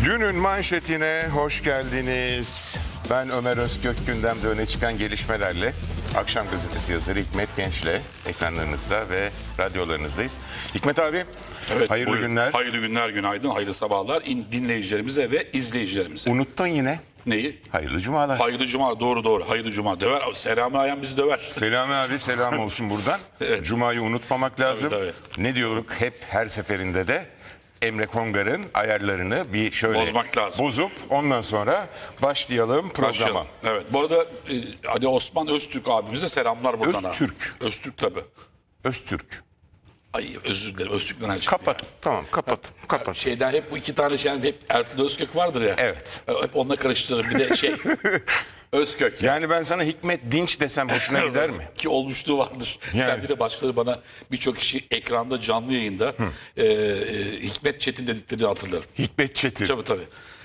Günün manşetine hoş geldiniz. Ben Ömer Özgök, gündemde öne çıkan gelişmelerle Akşam Gazetesi yazarı Hikmet Genç'le ekranlarınızda ve radyolarınızdayız. Hikmet abi, Evet, hayırlı buyurun. günler. Hayırlı günler, günaydın, hayırlı sabahlar dinleyicilerimize ve izleyicilerimize. Unuttun yine. Neyi? Hayırlı cumalar. Hayırlı cuma, doğru. Hayırlı cuma. Döver, Selami Ayan bizi döver. Selami abi, selam olsun buradan. Evet. Cuma'yı unutmamak lazım. Tabii. Ne diyorduk hep her seferinde de? Emre Kongar'ın ayarlarını bir şöyle Bozmak lazım. bozup ondan sonra başlayalım programa. Başlayalım. Evet, bu arada Ali Osman Öztürk abimize selamlar buradan. Öztürk. Öztürk tabii. Öztürk. Ay özür dilerim, Öztürk'ten çıktı. Kapat. Tamam, kapat. Şeyden hep bu iki tane şey, hep Ertuğrul Özkök vardır ya. Evet. Hep onunla karıştırırım. Bir de şey, Özkök. Yani ben sana Hikmet Dinç desem hoşuna gider mi? Ki olmuşluğu vardır. Yani. Sen bir de başkaları bana birçok kişi ekranda canlı yayında Hikmet Çetin dediklerini hatırlarım. Hikmet Çetin. Tabii.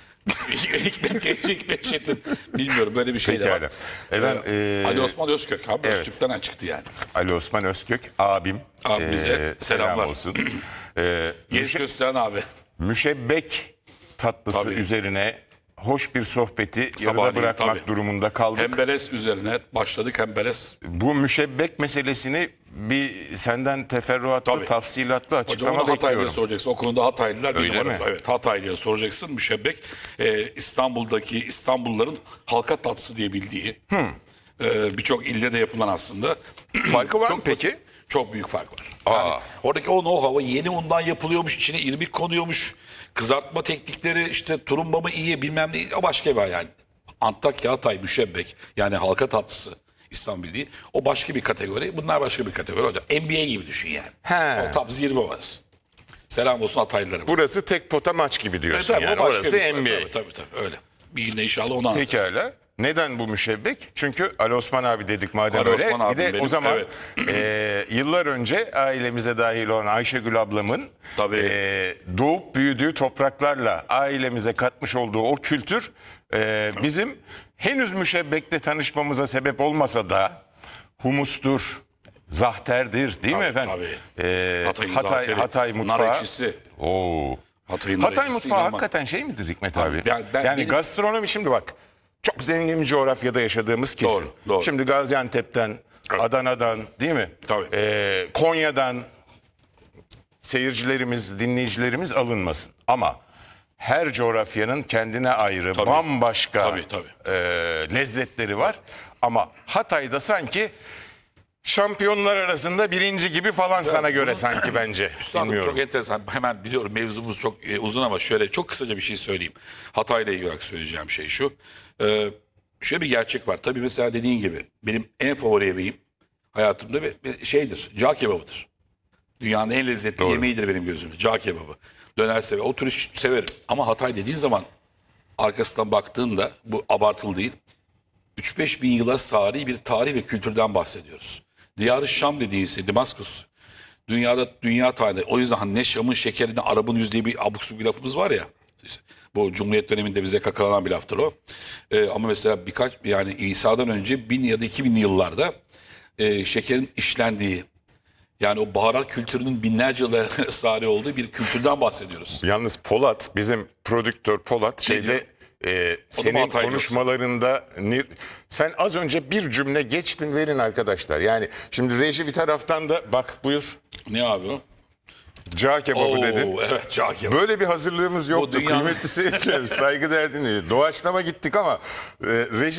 Hikmet Çetin. Bilmiyorum, böyle bir şey de var. Efendim, Ali Osman Özkök abi, evet. Öztürk'ten çıktı yani. Ali Osman Özkök abim. Abimize selam selamlar. olsun. Genç gösteren abi. Müşebbek tatlısı Tabii. üzerine hoş bir sohbeti yarıda Sabahleyin, bırakmak tabii. durumunda kaldık. Hemberes üzerine başladık, Hemberes. Bu müşebbek meselesini bir senden teferruatlı, Tabii. tafsilatlı Hocam açıklama onu Hataylı'ya bekliyorum. soracaksın. O konuda Hataylılar bir Öyle numara. mi? Evet, Hataylı'ya soracaksın. Müşebbek İstanbul'daki İstanbulluların halka tatlısı diye bildiği birçok ilde de yapılan aslında. Farkı var mı Çok peki? basit, çok büyük fark var. Yani oradaki o know-how'a yeni undan yapılıyormuş, içine irmik konuyormuş. Kızartma teknikleri, işte turumba mı iyi, bilmem ne, o başka bir yani. Antakya, Hatay, müşebbek, yani halka tatlısı İstanbul değil. O başka bir kategori. Bunlar başka bir kategori hocam. NBA gibi düşün yani. He. O tam zirve orası. Selam olsun Hataylılara. Burası tek pota maç gibi diyorsun Tabii, yani. o başka Orası bir- NBA. Tabii öyle. Bir günde inşallah onu anlatırız. Pekala. Neden bu müşebbek? Çünkü Ali Osman abi dedik madem Ali öyle. Osman Bir abim de o benim, zaman evet. Yıllar önce ailemize dahil olan Ayşegül ablamın Tabii. doğup büyüdüğü topraklarla ailemize katmış olduğu o kültür bizim henüz müşebbekle tanışmamıza sebep olmasa da humustur, zahterdir değil mi efendim? Tabii. Hatay mutfağı. Nar ekşisi. Oo. Hatay'ın nar Hatay ekşisi mutfağı inanılmaz. hakikaten şey midir Hikmet Abi, abi? yani benim- Gastronomi şimdi bak. Çok zengin bir coğrafyada yaşadığımız kesin. Doğru. Şimdi Gaziantep'ten, Evet. Adana'dan değil mi? Tabii. Konya'dan seyircilerimiz, dinleyicilerimiz alınmasın. Ama her coğrafyanın kendine ayrı, Tabii. bambaşka Tabii. lezzetleri var. Ama Hatay'da sanki şampiyonlar arasında birinci gibi falan sana göre sanki bence. Üstadım Bilmiyorum. çok enteresan. Hemen biliyorum mevzumuz çok uzun ama şöyle çok kısaca bir şey söyleyeyim. Hatay'la ilgili olarak söyleyeceğim şey şu. Şöyle bir gerçek var. Tabii mesela dediğin gibi benim en favori yemeğim hayatımda şeydir. Cağ kebabıdır. Dünyanın en lezzetli yemeğidir benim gözümde. Cağ kebabı. Döner sever. O tür iş severim. Ama Hatay dediğin zaman arkasından baktığında bu abartılı değil. 3-5 bin yıla sari bir tarih ve kültürden bahsediyoruz. Diyar-ı Şam dediğimiz Damaskus. Dünya tarihi. O yüzden hani ne Şam'ın şekerine Arap'ın yüz diye bir abuk subuk bir lafımız var ya. İşte bu Cumhuriyet döneminde bize kakalanan bir laftır o. Ama mesela yani İsa'dan önce 1000 ya da 2000'li yıllarda şekerin işlendiği, yani o baharat kültürünün binlerce yıla sari olduğu bir kültürden bahsediyoruz. Yalnız Polat, bizim prodüktör Polat şeyde senin Hataylı konuşmalarında sen az önce bir cümle geçtin, verin arkadaşlar. Yani şimdi reji bir taraftan da bak buyur Ne abi o? cağ kebabı dedin. Evet, cağ kebabı. Böyle bir hazırlığımız yoktu. dünyanın- Kıymetli seyirciler, saygı derdini doğaçlama gittik ama reji